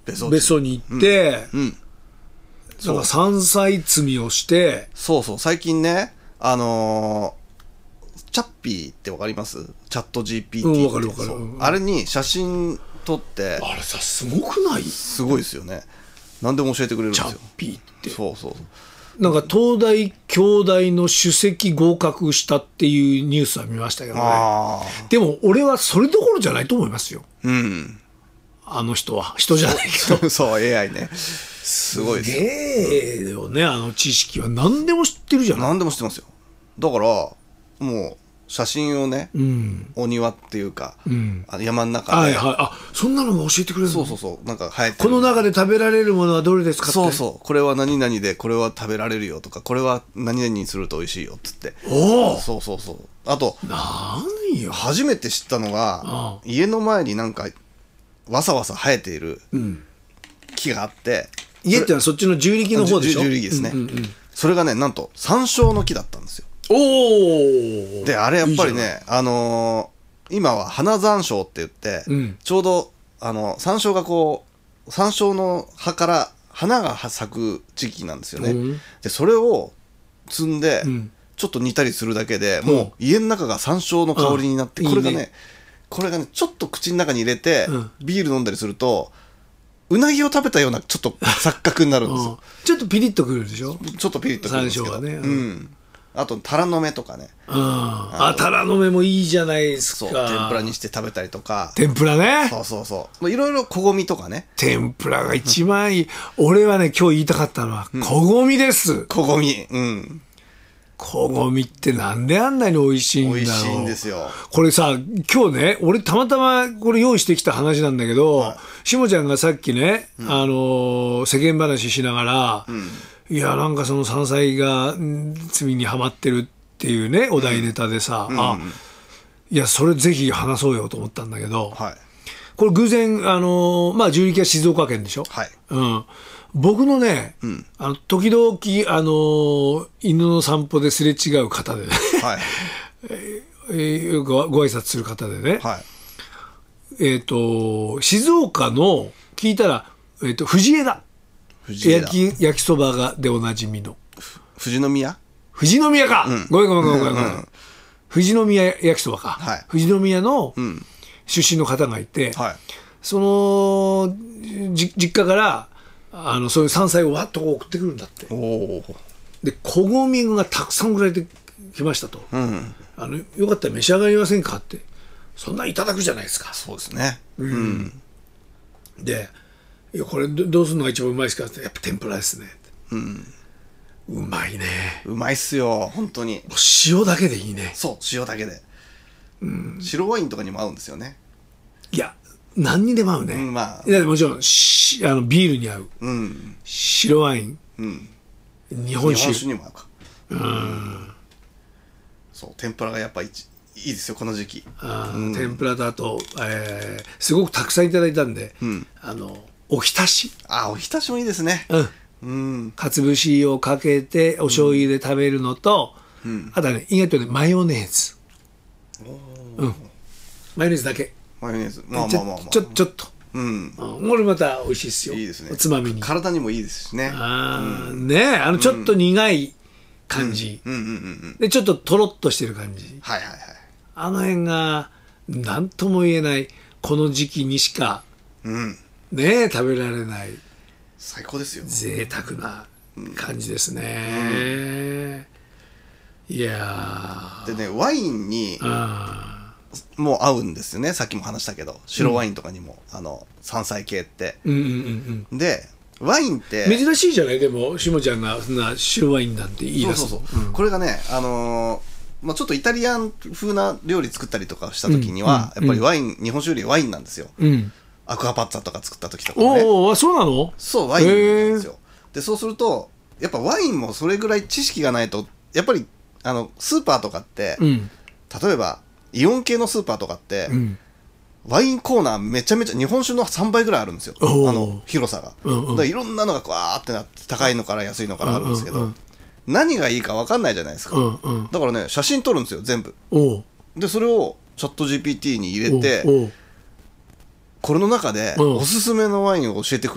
別荘に行って、なんか山菜摘みをして、 そうそう、最近ね、チャッピーってわかります？チャット GPT わかるわかる。 あれに写真撮って、 あれさ、すごくない？ すごいですよね。何でも教えてくれるんですよ。 チャッピーって。 そうそう。 なんか東大京大の首席合格したっていうニュースは見ましたけどね。でも俺はそれどころじゃないと思いますよ。あの人は人じゃないけど。 そう AI ね。すごいですよ。 すげえよね、あの知識は。何でも知ってるじゃない。 何でも知ってますよ。だからもう写真をね、お庭っていうか、山の中で、 そんなのも教えてくれるの？ そうなんか生えてる。 この中で食べられるものはどれですかって。 そうこれは何々でこれは食べられるよとか、これは何々にすると美味しいよっつって。そうあと何よ、 初めて知ったのが、家の前になんかわさわさ生えている木があって、 家ってのはそっちの重力の方でしょ？ 重力ですね。それがね、なんと山椒の木だったんですよ。で、あれやっぱりね、今は花山椒って言って、ちょうど山椒が山椒の葉から花が咲く時期なんですよね。でそれを摘んで、ちょっと煮たりするだけで、もう家の中が山椒の香りになって、これがねちょっと口の中に入れて、ビール飲んだりするとうなぎを食べたようなちょっと錯覚になるんですよ。 ちょっとピリッとくるでしょ？ ちょっとピリッとくるんですけど、 山椒がね。 あとタラの芽とかね。 タラの芽もいいじゃないですか。 天ぷらにして食べたりとか。 天ぷらね。 いろいろこごみとかね。 天ぷらが一番いい。俺はね、今日言いたかったのはこごみです。 こごみ。 こごみってなんであんなに美味しいんだろう。 美味しいんですよ。 これさ、今日ね、俺たまたまこれ用意してきた話なんだけど、しもちゃんがさっきね、世間話しながら、いや、なんかその山菜が罪にはまってるっていうね、お題ネタでさ、いや、それぜひ話そうよと思ったんだけど、これ偶然、重力は静岡県でしょ。僕のね、時々、犬の散歩ですれ違う方でね、よくご挨拶する方でね、静岡の、聞いたら、藤枝。焼きそばがでおなじみの。 富士宮か、ごめん。富士宮焼きそばか。富士宮の出身の方がいて、その、実家から、そういう山菜をわっと送ってくるんだって。で、こごみがたくさん送られてきましたと。よかったら召し上がりませんかって。そんなんいただくじゃないですか。 そうですね。 で、いや、これどうするのが一番うまいですかって。やっぱ天ぷらですね。うまいね。 うまいっすよ、本当に。 塩だけでいいね。 そう、塩だけで。白ワインとかにも合うんですよね。 いや、何にでも合うね。いや、もちろんビールに合う。白ワイン。日本酒にも合うか。そう、天ぷらがやっぱいいですよ、この時期。 天ぷらとあと、すごくたくさんいただいたんで、おひたし。 おひたしもいいですね。 かつ節をかけてお醤油で食べるのと、あとはね、意外とね、マヨネーズ。マヨネーズだけ。 マヨネーズ。 ちょっと。これまた美味しいですよ。 いいですね。 おつまみに。 体にもいいですしね。 ちょっと苦い感じ。で、ちょっととろっとしてる感じ。あの辺が、なんとも言えない、この時期にしか、食べられない。 最高ですよ。 贅沢な感じですね。いやでね、ワインにもう合うんですよね。さっきも話したけど、白ワインとかにも、山菜系って。で、ワインって珍しいじゃない。でもしもちゃんがそんな白ワインなんて言い出す。 これがね、ちょっとイタリアン風な料理作ったりとかした時には、やっぱりワイン、日本酒よりワインなんですよ。アクアパッツァとか作った時とかね。 そうなの？ そう、ワインなんですよ。で、そうするとやっぱワインもそれぐらい知識がないと、やっぱりスーパーとかって、例えばイオン系のスーパーとかって、ワインコーナーめちゃめちゃ日本酒の3倍ぐらいあるんですよ。広さが。だからいろんなのがわーってなって、高いのから安いのからあるんですけど、何がいいか分かんないじゃないですか。だからね、写真撮るんですよ、全部。で、それをチャット GPT に入れて、これの中でおすすめのワインを教えてくれ